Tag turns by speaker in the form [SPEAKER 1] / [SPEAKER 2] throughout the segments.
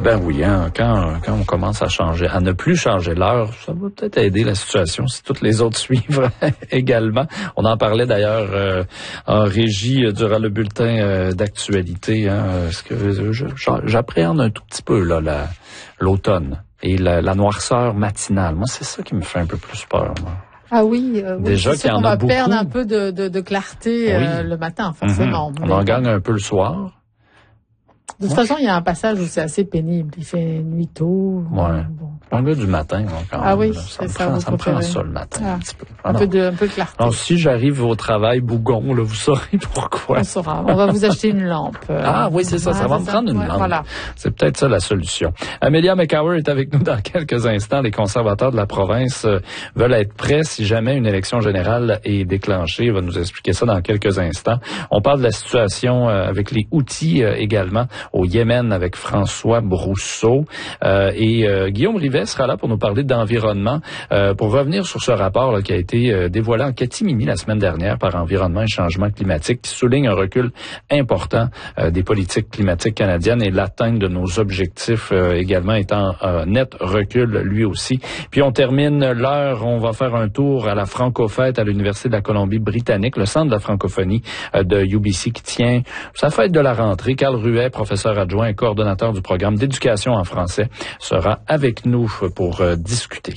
[SPEAKER 1] Ben oui, hein, quand on commence à ne plus changer l'heure, ça va peut-être aider la situation si toutes les autres suivent également. On en parlait d'ailleurs en régie durant le bulletin d'actualité. Hein, est-ce que j'appréhende un tout petit peu là l'automne et la noirceur matinale. Moi, c'est ça qui me fait un peu plus peur. Moi.
[SPEAKER 2] Ah oui,
[SPEAKER 1] déjà qu'il y en a beaucoup.
[SPEAKER 2] On va perdre un peu de clarté le matin, forcément.
[SPEAKER 1] On en gagne un peu le soir.
[SPEAKER 2] De toute façon, il y a un passage où c'est assez pénible. Il fait nuit tôt.
[SPEAKER 1] Ouais. Bon. Un gars du matin, quand
[SPEAKER 2] ah oui,
[SPEAKER 1] c'est ça. Ça me prend ça le matin, un petit peu.
[SPEAKER 2] Un peu de clarté.
[SPEAKER 1] Alors, si j'arrive au travail bougon, là, vous saurez pourquoi.
[SPEAKER 2] On saura. On va vous acheter une lampe.
[SPEAKER 1] Oui, c'est ça. Ça va me prendre une lampe.
[SPEAKER 2] Voilà.
[SPEAKER 1] C'est peut-être ça la solution. Amelia McCower est avec nous dans quelques instants. Les conservateurs de la province veulent être prêts si jamais une élection générale est déclenchée. Elle va nous expliquer ça dans quelques instants. On parle de la situation avec les Houthis également au Yémen avec François Brousseau. Et Guillaume Rivet sera là pour nous parler d'environnement, pour revenir sur ce rapport là, qui a été dévoilé en catimini la semaine dernière par Environnement et Changement climatique, qui souligne un recul important des politiques climatiques canadiennes et l'atteinte de nos objectifs également étant net recul lui aussi. Puis on termine l'heure, on va faire un tour à la Francofête à l'Université de la Colombie-Britannique, le centre de la francophonie de UBC qui tient sa fête de la rentrée. Carl Ruet, professeur adjoint et coordonnateur du programme d'éducation en français, sera avec nous pour discuter.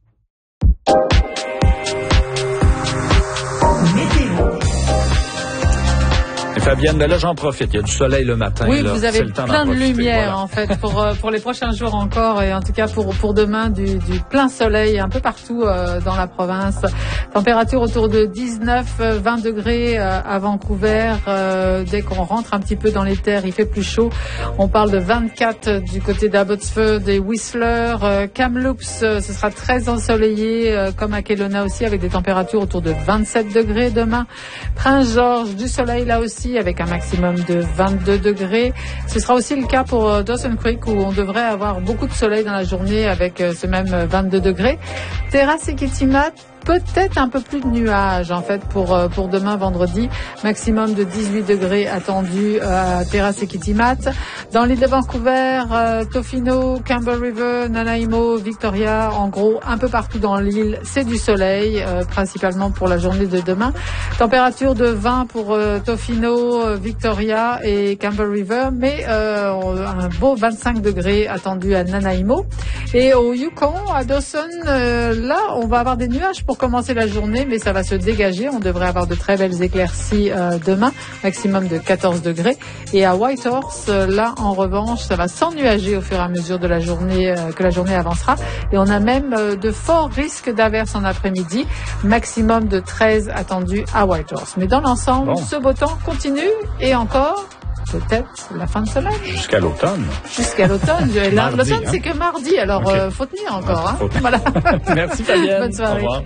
[SPEAKER 1] Fabienne, ben là, j'en profite. Il y a du soleil le matin.
[SPEAKER 2] Oui,
[SPEAKER 1] là,
[SPEAKER 2] vous avez plein de lumière, en fait, pour les prochains jours encore, et en tout cas pour demain, du plein soleil un peu partout dans la province. Température autour de 19-20 degrés à Vancouver. Dès qu'on rentre un petit peu dans les terres, il fait plus chaud. On parle de 24 du côté d'Abbotsford et Whistler. Kamloops, ce sera très ensoleillé, comme à Kelowna aussi, avec des températures autour de 27 degrés demain. Prince George, du soleil là aussi, avec un maximum de 22 degrés. Ce sera aussi le cas pour Dawson Creek, où on devrait avoir beaucoup de soleil dans la journée avec ce même 22 degrés. Terrasse et Kitimat, peut-être un peu plus de nuages en fait pour demain vendredi, maximum de 18 degrés attendu à Terrasse et Kitimat. Dans l'île de Vancouver, Tofino, Campbell River, Nanaimo, Victoria, en gros un peu partout dans l'île, c'est du soleil, principalement pour la journée de demain. Température de 20 pour Tofino, Victoria et Campbell River, mais un beau 25 degrés attendu à Nanaimo. Et au Yukon, à Dawson, là on va avoir des nuages pour commencer la journée, mais ça va se dégager. On devrait avoir de très belles éclaircies demain, maximum de 14 degrés. Et à Whitehorse, là, en revanche, ça va s'ennuager au fur et à mesure de la journée, que la journée avancera. Et on a même de forts risques d'averses en après-midi, maximum de 13 attendus à Whitehorse. Mais dans l'ensemble, ce beau temps continue et encore peut-être la fin de semaine.
[SPEAKER 1] Jusqu'à l'automne.
[SPEAKER 2] Jusqu'à l'automne. L'automne, c'est que mardi, alors faut tenir encore. Hein.
[SPEAKER 1] Voilà. Merci Fabienne.
[SPEAKER 2] Bonne soirée.
[SPEAKER 1] Au revoir.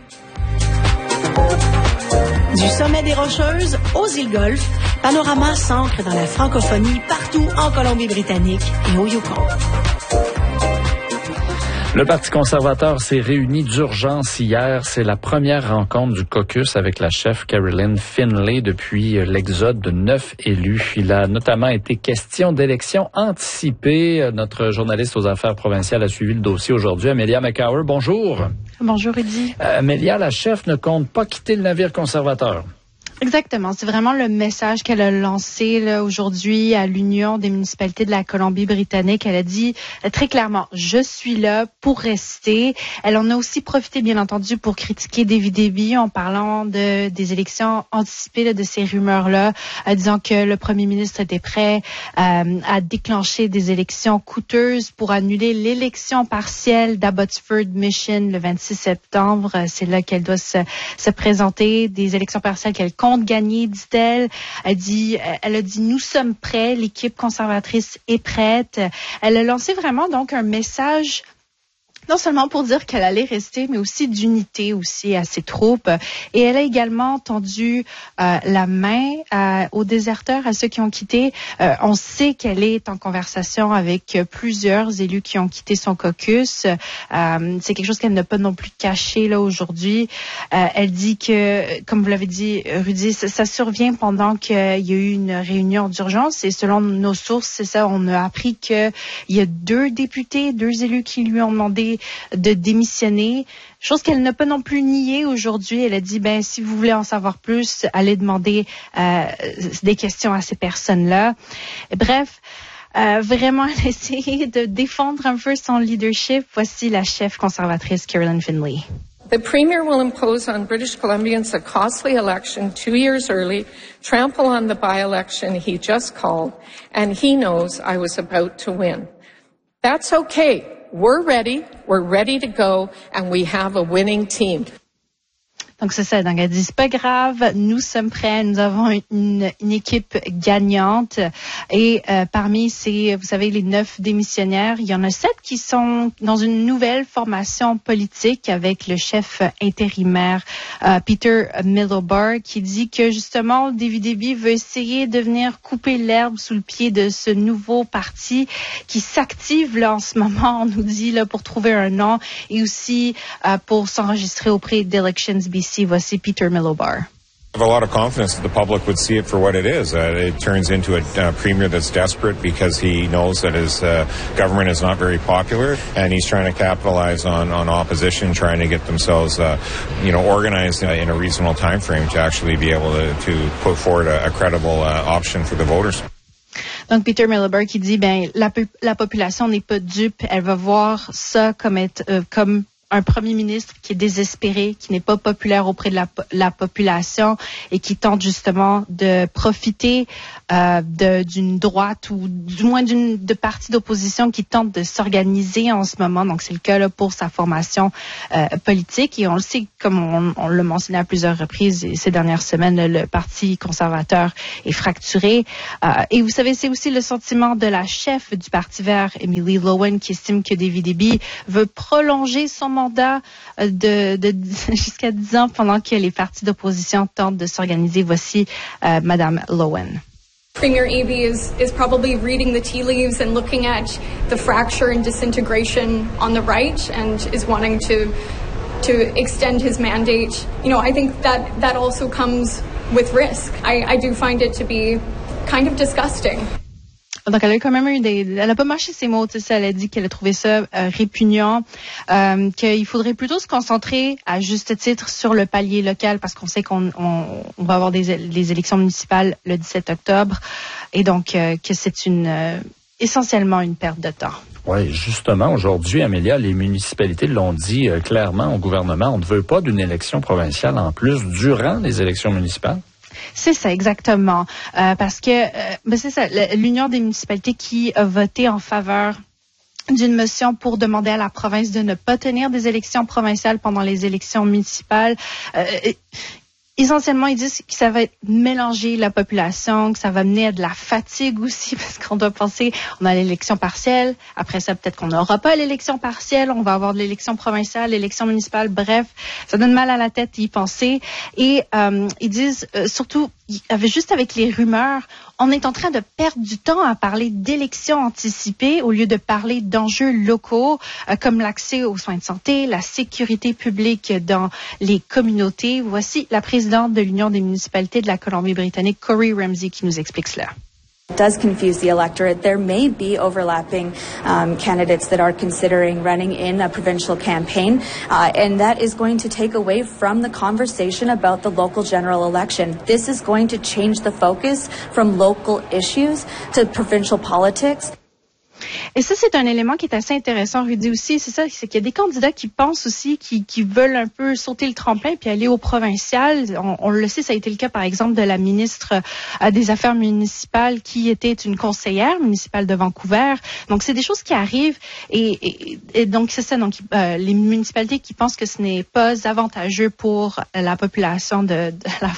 [SPEAKER 3] Du sommet des Rocheuses aux îles Golfe, Panorama s'ancre dans la francophonie partout en Colombie-Britannique et au Yukon.
[SPEAKER 1] Le Parti conservateur s'est réuni d'urgence hier. C'est la première rencontre du caucus avec la chef Caroline Finlay depuis l'exode de 9 élus. Il a notamment été question d'élections anticipées. Notre journaliste aux affaires provinciales a suivi le dossier aujourd'hui. Amelia McCower, bonjour.
[SPEAKER 4] Bonjour, Rudy.
[SPEAKER 1] Amelia, la chef ne compte pas quitter le navire conservateur.
[SPEAKER 4] Exactement. C'est vraiment le message qu'elle a lancé là, aujourd'hui à l'Union des municipalités de la Colombie-Britannique. Elle a dit très clairement, je suis là pour rester. Elle en a aussi profité, bien entendu, pour critiquer David Eby en parlant des élections anticipées, là, de ces rumeurs-là, disant que le premier ministre était prêt à déclencher des élections coûteuses pour annuler l'élection partielle d'Abbotsford Mission le 26 septembre. C'est là qu'elle doit se présenter, des élections partielles qu'elle compte gagner, dit-elle. Elle a dit, nous sommes prêts, l'équipe conservatrice est prête. Elle a lancé vraiment donc un message Non seulement pour dire qu'elle allait rester, mais aussi d'unité aussi à ses troupes. Et elle a également tendu la main aux déserteurs, à ceux qui ont quitté. On sait qu'elle est en conversation avec plusieurs élus qui ont quitté son caucus. C'est quelque chose qu'elle n'a pas non plus caché là aujourd'hui. Elle dit que, comme vous l'avez dit, Rudy, ça survient pendant qu'il y a eu une réunion d'urgence. Et selon nos sources, c'est ça, on a appris qu'il y a 2 députés, 2 élus qui lui ont demandé de démissionner, chose qu'elle n'a pas non plus niée aujourd'hui. Elle a dit, si vous voulez en savoir plus, allez demander des questions à ces personnes-là. Bref, vraiment, elle a essayé de défendre un peu son leadership. Voici la chef conservatrice Caroline Finley.
[SPEAKER 5] The Premier will impose on British Columbians a costly election 2 years early, trample on the by-election he just called, and he knows I was about to win. That's okay. We're ready to go, and we have a winning team.
[SPEAKER 4] Donc c'est ça, donc elle dit, c'est pas grave, nous sommes prêts, nous avons une équipe gagnante. Et parmi ces, vous savez, les 9 démissionnaires, il y en a 7 qui sont dans une nouvelle formation politique avec le chef intérimaire Peter Milobar, qui dit que justement David Eby veut essayer de venir couper l'herbe sous le pied de ce nouveau parti qui s'active là en ce moment, on nous dit là, pour trouver un nom et aussi pour s'enregistrer auprès d'Elections BC. Voici Peter Milobar.
[SPEAKER 6] I have a lot of confidence that the public would see it for what it is. It turns into a premier that's desperate because he knows that his government is not very popular, and he's trying to capitalize on opposition, trying to get themselves, organized in a reasonable time frame to actually be able to put forward a credible option for the voters.
[SPEAKER 4] Donc, Peter Milobar qui dit, la population n'est pas dupe. Elle va voir ça comme un premier ministre qui est désespéré, qui n'est pas populaire auprès de la population et qui tente justement de profiter d'une droite ou du moins de partis d'opposition qui tentent de s'organiser en ce moment. Donc, c'est le cas là pour sa formation politique. Et on le sait, comme on l'a mentionné à plusieurs reprises ces dernières semaines, le Parti conservateur est fracturé. Et vous savez, c'est aussi le sentiment de la chef du Parti vert, Emily Lowen, qui estime que David Eby veut prolonger son mandat jusqu'à 10 ans pendant que les partis d'opposition tentent de s'organiser. Voici Madame Lowen.
[SPEAKER 7] Premier Eby is probably reading the tea leaves and looking at the fracture and disintegration on the right and is wanting to extend his mandate. I think that also comes with risk. I do find it to be kind of disgusting.
[SPEAKER 4] Donc, elle a quand même elle a pas mâché ses mots, tu sais, elle a dit qu'elle a trouvé ça répugnant, qu'il faudrait plutôt se concentrer à juste titre sur le palier local parce qu'on sait qu'on va avoir des élections municipales le 17 octobre et donc que c'est essentiellement une perte de temps.
[SPEAKER 1] Oui, justement, aujourd'hui, Amélia, les municipalités l'ont dit clairement au gouvernement, on ne veut pas d'une élection provinciale en plus durant les élections municipales.
[SPEAKER 4] C'est ça, exactement. Parce que c'est ça, l'Union des municipalités qui a voté en faveur d'une motion pour demander à la province de ne pas tenir des élections provinciales pendant les élections municipales. Essentiellement, ils disent que ça va mélanger la population, que ça va mener à de la fatigue aussi, parce qu'on doit penser, on a l'élection partielle, après ça, peut-être qu'on n'aura pas l'élection partielle, on va avoir de l'élection provinciale, l'élection municipale, bref, ça donne mal à la tête d'y penser. Et ils disent, surtout, juste avec les rumeurs, on est en train de perdre du temps à parler d'élections anticipées au lieu de parler d'enjeux locaux comme l'accès aux soins de santé, la sécurité publique dans les communautés. Voici la présidente de l'Union des municipalités de la Colombie-Britannique, Corey Ramsey, qui nous explique cela.
[SPEAKER 8] It does confuse the electorate. There may be overlapping candidates that are considering running in a provincial campaign, and that is going to take away from the conversation about the local general election. This is going to change the focus from local issues to provincial politics.
[SPEAKER 4] Et ça, c'est un élément qui est assez intéressant, Rudy, aussi. C'est ça, c'est qu'il y a des candidats qui pensent aussi, qui veulent un peu sauter le tremplin puis aller au provincial. On le sait, ça a été le cas, par exemple, de la ministre des Affaires municipales qui était une conseillère municipale de Vancouver. Donc, c'est des choses qui arrivent et donc, c'est ça. Donc, les municipalités qui pensent que ce n'est pas avantageux pour la population de la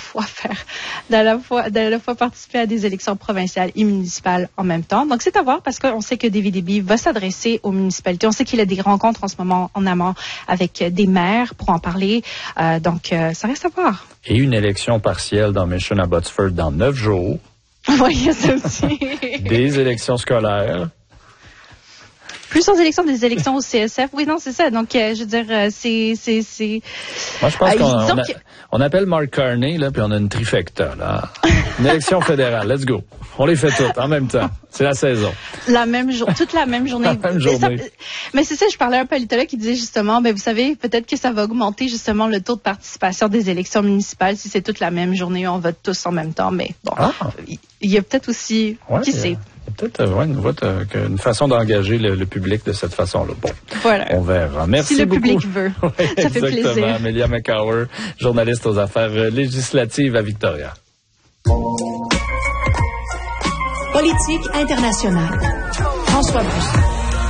[SPEAKER 4] fois participer à des élections provinciales et municipales en même temps. Donc, c'est à voir parce qu'on sait que David Eby va s'adresser aux municipalités. On sait qu'il a des rencontres en ce moment en amont avec des maires pour en parler. Donc, ça reste à voir.
[SPEAKER 1] Et une élection partielle dans Mission Abbotsford dans 9 jours.
[SPEAKER 4] Oui, il y a ça aussi.
[SPEAKER 1] Des élections scolaires.
[SPEAKER 4] Plusieurs élections, des élections au CSF. Oui, non, c'est ça. Donc, je veux dire, c'est...
[SPEAKER 1] Moi, je pense qu'on appelle Mark Carney, là, puis on a une trifecta, là. Une élection fédérale. Let's go. On les fait toutes en même temps. C'est la saison.
[SPEAKER 4] Toute la même journée.
[SPEAKER 1] La même journée.
[SPEAKER 4] Mais c'est ça, je parlais à un politologue qui disait justement, vous savez, peut-être que ça va augmenter justement le taux de participation des élections municipales si c'est toute la même journée, on vote tous en même temps. Mais bon, il y a peut-être aussi, qui sait.
[SPEAKER 1] Peut-être une façon d'engager le public de cette façon-là. Bon, voilà. On verra. Merci
[SPEAKER 4] si
[SPEAKER 1] beaucoup.
[SPEAKER 4] Si le public veut, ça fait plaisir.
[SPEAKER 1] Exactement. Amelia McCower, journaliste aux affaires législatives à Victoria.
[SPEAKER 3] Politique internationale. François Brousseau.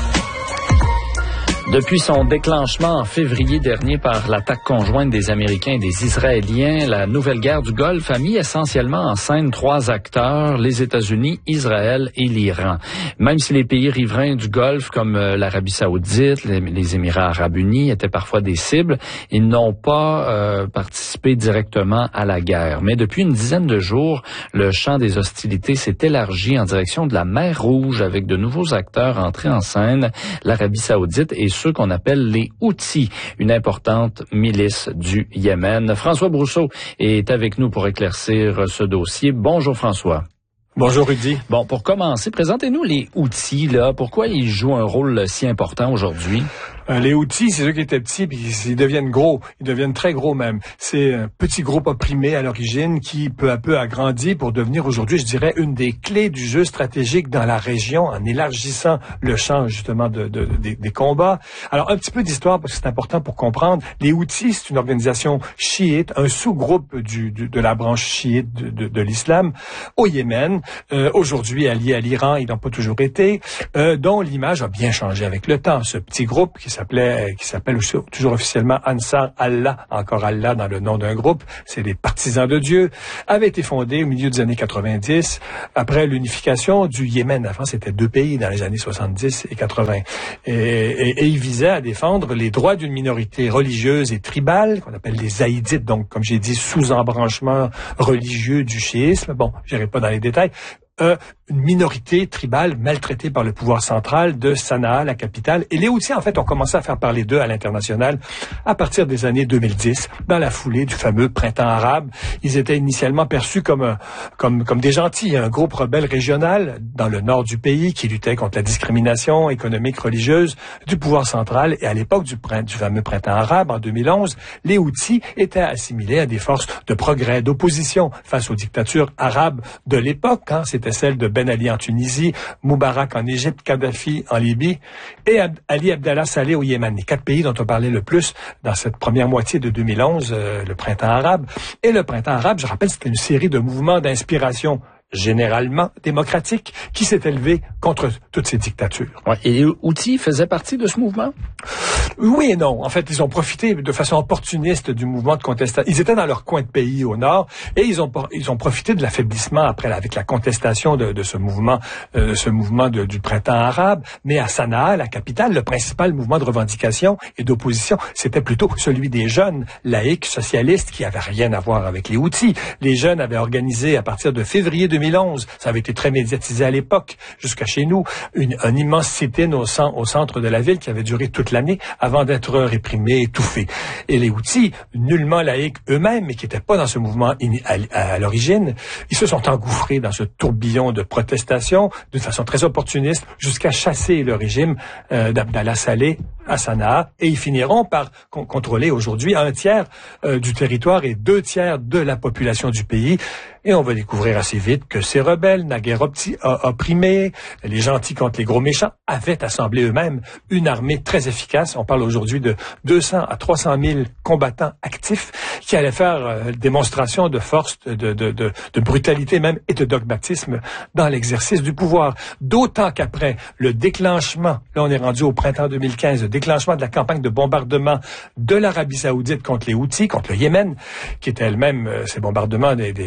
[SPEAKER 1] Depuis son déclenchement en février dernier par l'attaque conjointe des Américains et des Israéliens, la nouvelle guerre du Golfe a mis essentiellement en scène 3 acteurs, les États-Unis, Israël et l'Iran. Même si les pays riverains du Golfe, comme l'Arabie saoudite, les Émirats arabes unis, étaient parfois des cibles, ils n'ont pas participé directement à la guerre. Mais depuis une dizaine de jours, le champ des hostilités s'est élargi en direction de la mer Rouge avec de nouveaux acteurs entrés en scène, l'Arabie saoudite et ceux qu'on appelle les Houthis, une importante milice du Yémen. François Brousseau est avec nous pour éclaircir ce dossier. Bonjour François.
[SPEAKER 9] Bonjour Rudy.
[SPEAKER 1] Bon, pour commencer, présentez-nous les Houthis, là. Pourquoi ils jouent un rôle si important aujourd'hui?
[SPEAKER 9] Les Houthis, c'est ceux qui étaient petits, puis ils deviennent gros. Ils deviennent très gros même. C'est un petit groupe opprimé à l'origine qui, peu à peu, a grandi pour devenir aujourd'hui, je dirais, une des clés du jeu stratégique dans la région, en élargissant le champ, justement, des combats. Alors, un petit peu d'histoire, parce que c'est important pour comprendre. Les Houthis, c'est une organisation chiite, un sous-groupe de la branche chiite de l'islam au Yémen, aujourd'hui allié à l'Iran, ils n'ont pas toujours été, dont l'image a bien changé avec le temps. Ce petit groupe qui s'appelle aussi, toujours officiellement Ansar Allah, encore Allah dans le nom d'un groupe, c'est les partisans de Dieu, avait été fondé au milieu des années 90, après l'unification du Yémen. Avant, c'était 2 pays dans les années 70 et 80. Et il visait à défendre les droits d'une minorité religieuse et tribale, qu'on appelle les zaïdites, donc, comme j'ai dit, sous-embranchement religieux du chiisme. Bon, j'irai pas dans les détails. Une minorité tribale maltraitée par le pouvoir central de Sanaa, la capitale. Et les Houthis, en fait, ont commencé à faire parler d'eux à l'international à partir des années 2010, dans la foulée du fameux printemps arabe. Ils étaient initialement perçus comme des gentils, un groupe rebelle régional dans le nord du pays qui luttait contre la discrimination économique religieuse du pouvoir central. Et à l'époque du fameux printemps arabe, en 2011, les Houthis étaient assimilés à des forces de progrès, d'opposition face aux dictatures arabes de l'époque. C'était celle de Ben Ali en Tunisie, Moubarak en Égypte, Kadhafi en Libye et Ali Abdallah Saleh au Yémen. Les 4 pays dont on parlait le plus dans cette première moitié de 2011, le printemps arabe. Et le printemps arabe, je rappelle, c'était une série de mouvements d'inspiration généralement démocratique, qui s'est élevé contre toutes ces dictatures.
[SPEAKER 1] Ouais, et les Houthis faisaient partie de ce mouvement?
[SPEAKER 9] Oui et non. En fait, ils ont profité de façon opportuniste du mouvement de contestation. Ils étaient dans leur coin de pays au nord et ils ont profité de l'affaiblissement après avec la contestation de ce mouvement du printemps arabe. Mais à Sanaa, la capitale, le principal mouvement de revendication et d'opposition, c'était plutôt celui des jeunes laïcs socialistes qui avaient rien à voir avec les Houthis. Les jeunes avaient organisé à partir de février 2011, ça avait été très médiatisé à l'époque, jusqu'à chez nous, un immense sit-in au centre de la ville qui avait duré toute l'année avant d'être réprimé, étouffé. Et les Houthis, nullement laïcs eux-mêmes, mais qui n'étaient pas dans ce mouvement à l'origine, ils se sont engouffrés dans ce tourbillon de protestations d'une façon très opportuniste jusqu'à chasser le régime d'Abdallah Saleh à Sanaa, et ils finiront par contrôler aujourd'hui 1/3 du territoire et 2/3 de la population du pays. Et on va découvrir assez vite que ces rebelles, naguère opprimés, les gentils contre les gros méchants, avaient assemblé eux-mêmes une armée très efficace. On parle aujourd'hui de 200 à 300 000 combattants actifs qui allaient faire démonstration de force, de brutalité même et de dogmatisme dans l'exercice du pouvoir. D'autant qu'après le déclenchement, là on est rendu au printemps 2015, le déclenchement de la campagne de bombardement de l'Arabie saoudite contre les Houthis, contre le Yémen, qui était elle-même, ces bombardements, une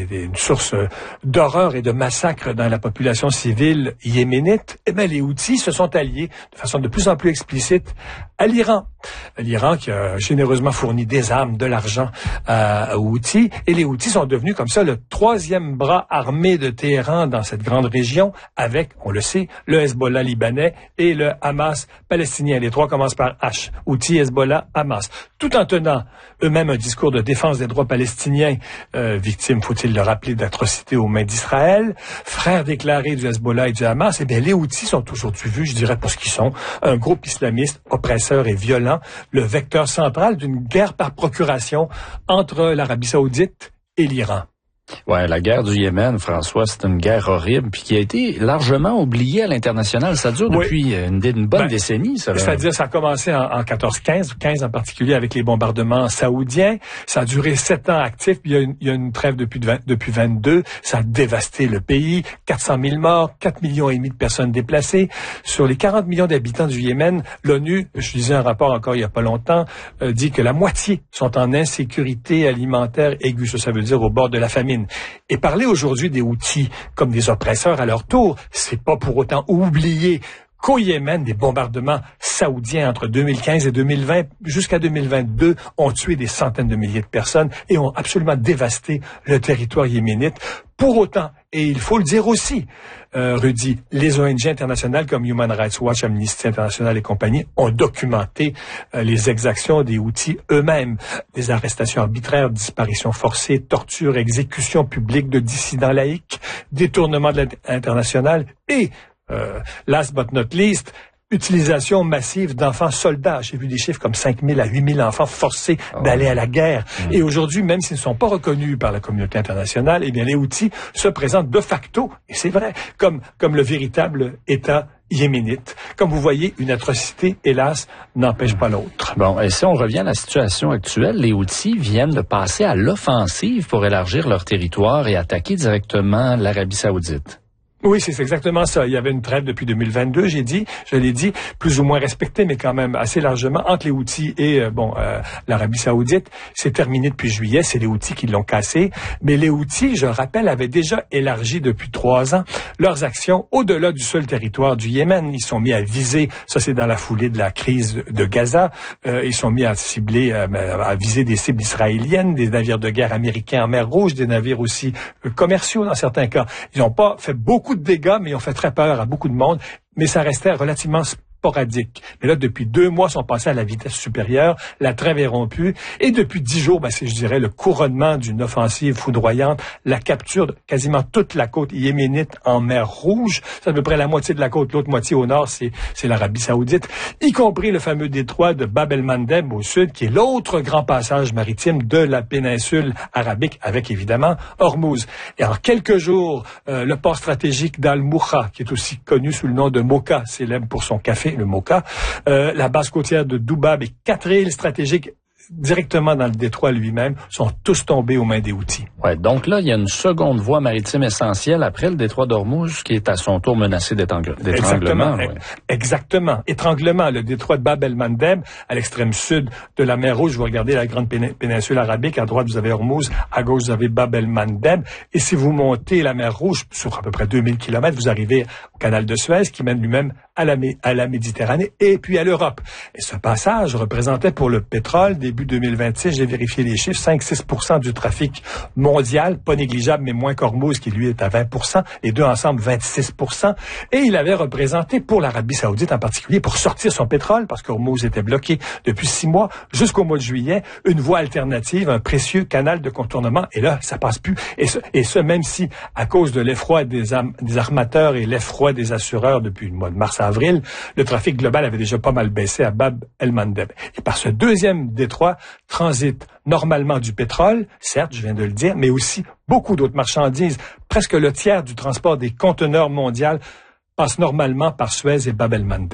[SPEAKER 9] source d'horreur et de massacre dans la population civile yéménite, eh bien, les Houthis se sont alliés de façon de plus en plus explicite à l'Iran. L'Iran qui a généreusement fourni des armes, de l'argent aux Houthis. Et les Houthis sont devenus comme ça le troisième bras armé de Téhéran dans cette grande région avec, on le sait, le Hezbollah libanais et le Hamas palestinien. Les trois commencent par H. Houthis, Hezbollah, Hamas. Tout en tenant eux-mêmes un discours de défense des droits palestiniens, victimes, faut-il le rappeler, d'atrocités aux mains d'Israël, frères déclarés du Hezbollah et du Hamas. Eh bien, les Houthis sont aujourd'hui vus, je dirais, pour ce qu'ils sont, un groupe islamiste oppresseur et violent, le vecteur central d'une guerre par procuration entre l'Arabie saoudite et l'Iran.
[SPEAKER 1] Ouais, la guerre du Yémen, François, c'est une guerre horrible puis qui a été largement oubliée à l'international. Ça dure depuis une bonne décennie, ça.
[SPEAKER 9] C'est-à-dire, ça a commencé en 14-15, 15 en particulier avec les bombardements saoudiens. Ça a duré 7 ans actif, puis il y a une trêve depuis 22. Ça a dévasté le pays, 400 000 morts, 4 millions et demi de personnes déplacées. Sur les 40 millions d'habitants du Yémen, l'ONU, je lisais un rapport encore il y a pas longtemps, dit que la moitié sont en insécurité alimentaire aiguë. Ça veut dire au bord de la famine. Et parler aujourd'hui des Houthis comme des oppresseurs à leur tour, c'est pas pour autant oublier qu'au Yémen, des bombardements saoudiens entre 2015 et 2020 jusqu'à 2022 ont tué des centaines de milliers de personnes et ont absolument dévasté le territoire yéménite. Pour autant, et il faut le dire aussi, Rudy, les ONG internationales comme Human Rights Watch, Amnesty International et compagnie ont documenté les exactions des Houthis eux-mêmes. Des arrestations arbitraires, disparitions forcées, tortures, exécutions publiques de dissidents laïcs, détournements de l'international et, last but not least, utilisation massive d'enfants soldats. J'ai vu des chiffres comme 5 000 à 8 000 enfants forcés d'aller à la guerre. Et aujourd'hui, même s'ils ne sont pas reconnus par la communauté internationale, eh bien, les Houthis se présentent de facto, et c'est vrai, comme le véritable État yéménite. Comme vous voyez, une atrocité, hélas, n'empêche pas l'autre.
[SPEAKER 1] Bon, et si on revient à la situation actuelle, les Houthis viennent de passer à l'offensive pour élargir leur territoire et attaquer directement l'Arabie saoudite.
[SPEAKER 9] Oui, c'est exactement ça. Il y avait une trêve depuis 2022, je l'ai dit, plus ou moins respectée, mais quand même assez largement entre les Houthis et l'Arabie saoudite. C'est terminé depuis juillet, c'est les Houthis qui l'ont cassé. Mais les Houthis, je rappelle, avaient déjà élargi depuis 3 ans leurs actions au-delà du seul territoire du Yémen. Ils sont mis à viser, ça c'est dans la foulée de la crise de Gaza, ils sont mis à cibler, à viser des cibles israéliennes, des navires de guerre américains en mer Rouge, des navires aussi commerciaux dans certains cas. Ils n'ont pas fait beaucoup de dégâts, mais ils ont fait très peur à beaucoup de monde. Mais ça restait relativement sporadique. Mais là, depuis 2 mois, ils sont passés à la vitesse supérieure, la trêve est rompue, et depuis 10 jours, c'est, je dirais, le couronnement d'une offensive foudroyante, la capture de quasiment toute la côte yéménite en mer Rouge. C'est à peu près la moitié de la côte, l'autre moitié au nord, c'est l'Arabie saoudite, y compris le fameux détroit de Bab el-Mandeb au sud, qui est l'autre grand passage maritime de la péninsule arabique, avec évidemment Hormuz. Et en quelques jours, le port stratégique d'Al-Moucha, qui est aussi connu sous le nom de Mocha, célèbre pour son café, le Mocha, la base côtière de Doubab et 4 îles stratégiques directement dans le détroit lui-même sont tous tombés aux mains des Houthis.
[SPEAKER 1] Ouais, donc là, il y a une seconde voie maritime essentielle après le détroit d'Ormuz qui est à son tour menacé d'étranglement.
[SPEAKER 9] Exactement. Étranglement. Le détroit de Bab el-Mandeb, à l'extrême sud de la mer Rouge, vous regardez la grande péninsule arabique, à droite vous avez Hormuz, à gauche vous avez Bab el-Mandeb, et si vous montez la mer Rouge sur à peu près 2000 km, vous arrivez au canal de Suez qui mène lui-même à la Méditerranée et puis à l'Europe. Et ce passage représentait pour le pétrole, début 2026, j'ai vérifié les chiffres, 5-6% du trafic mondial, pas négligeable, mais moins qu'Hormuz, qui lui est à 20%, les deux ensemble 26%, et il avait représenté pour l'Arabie saoudite en particulier, pour sortir son pétrole, parce qu'Hormuz était bloqué depuis 6 mois, jusqu'au mois de juillet, une voie alternative, un précieux canal de contournement, et là, ça passe plus, et ce même si, à cause de l'effroi des armateurs et l'effroi des assureurs depuis le mois de mars-avril, le trafic global avait déjà pas mal baissé à Bab el-Mandeb. Et par ce deuxième détroit, transite normalement du pétrole, certes, je viens de le dire, mais aussi beaucoup d'autres marchandises. Presque le tiers du transport des conteneurs mondiaux passe normalement par Suez et Bab el-Mandeb.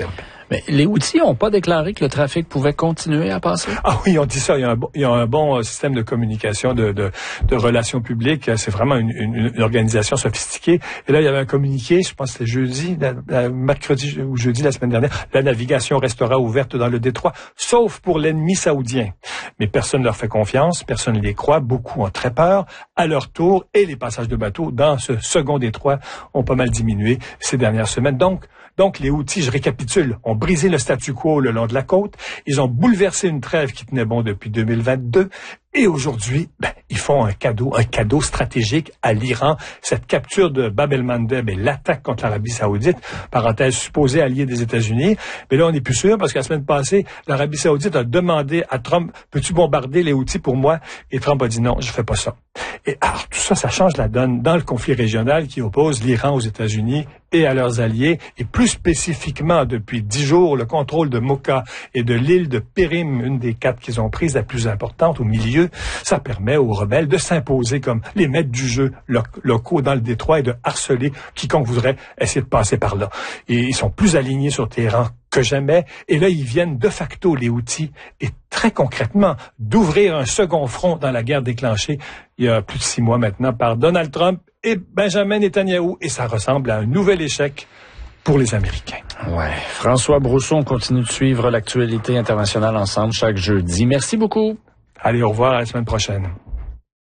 [SPEAKER 1] Mais les Houthis n'ont pas déclaré que le trafic pouvait continuer à passer?
[SPEAKER 9] Ah oui, on dit ça. Il y a un bon système de communication, de relations publiques. C'est vraiment une organisation sophistiquée. Et là, il y avait un communiqué, je pense que c'était jeudi, mercredi ou jeudi la semaine dernière. La navigation restera ouverte dans le détroit, sauf pour l'ennemi saoudien. Mais personne ne leur fait confiance, personne ne les croit. Beaucoup ont très peur. À leur tour, et les passages de bateaux dans ce second détroit ont pas mal diminué ces dernières semaines. Donc, les Houthis, je récapitule, ont brisé le statu quo le long de la côte. Ils ont bouleversé une trêve qui tenait bon depuis 2022. Et aujourd'hui, ils font un cadeau stratégique à l'Iran. Cette capture de Bab el-Mandeb et l'attaque contre l'Arabie saoudite, parenthèse supposée alliée des États-Unis. Mais là, on n'est plus sûr parce que la semaine passée, l'Arabie saoudite a demandé à Trump, peux-tu bombarder les Houthis pour moi? Et Trump a dit non, je fais pas ça. Et alors, tout ça, ça change la donne dans le conflit régional qui oppose l'Iran aux États-Unis et à leurs alliés. Et plus spécifiquement, depuis 10 jours, le contrôle de Mocha et de l'île de Périm, une des 4 qu'ils ont prises, la plus importante au milieu, ça permet aux rebelles de s'imposer comme les maîtres du jeu locaux dans le détroit et de harceler quiconque voudrait essayer de passer par là. Et ils sont plus alignés sur Téhéran que jamais. Et là, ils viennent de facto, les Houthis, et très concrètement, d'ouvrir un second front dans la guerre déclenchée il y a plus de 6 mois maintenant par Donald Trump et Benjamin Netanyahou. Et ça ressemble à un nouvel échec pour les Américains.
[SPEAKER 1] Ouais. François Brousseau, on continue de suivre l'actualité internationale ensemble chaque jeudi. Merci beaucoup.
[SPEAKER 9] Allez, au revoir, à la semaine prochaine.